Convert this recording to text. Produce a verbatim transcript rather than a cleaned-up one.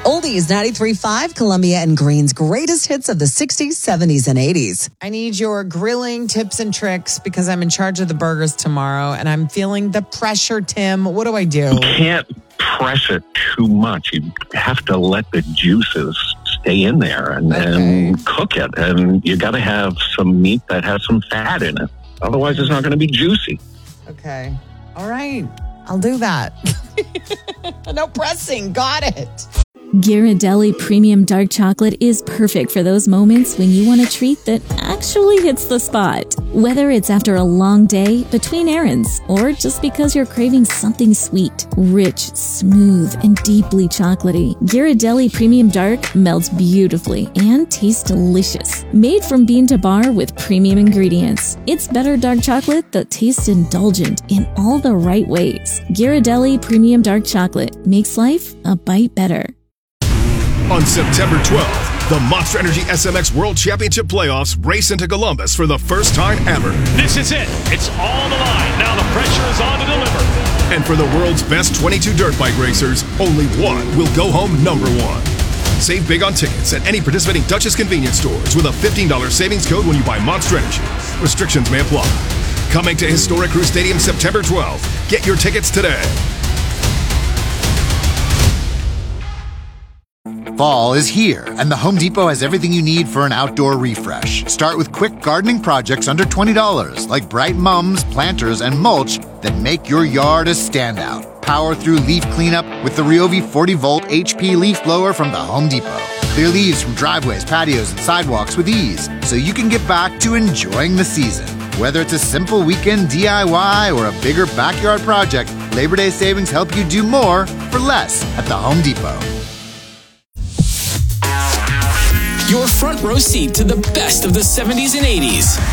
Oldies ninety-three point five, Columbia and Green's greatest hits of the sixties, seventies, and eighties. I need your grilling tips and tricks because I'm in charge of the burgers tomorrow and I'm feeling the pressure, Tim. What do I do? You can't press it too much. You have to let the juices stay in there and, okay. and cook it. And you got to have some meat that has some fat in it. Otherwise, it's not going to be juicy. Okay. All right. I'll do that. No pressing. Got it. Ghirardelli Premium Dark Chocolate is perfect for those moments when you want a treat that actually hits the spot. Whether it's after a long day, between errands, or just because you're craving something sweet, rich, smooth, and deeply chocolatey, Ghirardelli Premium Dark melts beautifully and tastes delicious. Made from bean to bar with premium ingredients, it's better dark chocolate that tastes indulgent in all the right ways. Ghirardelli Premium Dark Chocolate makes life a bite better. On September twelfth, the Monster Energy S M X World Championship Playoffs race into Columbus for the first time ever. This is it. It's all on the line. Now the pressure is on to deliver. And for the world's best twenty-two dirt bike racers, only one will go home number one. Save big on tickets at any participating Duchess convenience stores with a fifteen dollars savings code when you buy Monster Energy. Restrictions may apply. Coming to Historic Crew Stadium September twelfth. Get your tickets today. Fall is here, and the Home Depot has everything you need for an outdoor refresh. Start with quick gardening projects under twenty dollars, like bright mums, planters, and mulch that make your yard a standout. Power through leaf cleanup with the Ryobi forty volt H P leaf blower from the Home Depot. Clear leaves from driveways, patios, and sidewalks with ease, so you can get back to enjoying the season. Whether it's a simple weekend D I Y or a bigger backyard project, Labor Day savings help you do more for less at the Home Depot. Your front row seat to the best of the seventies and eighties.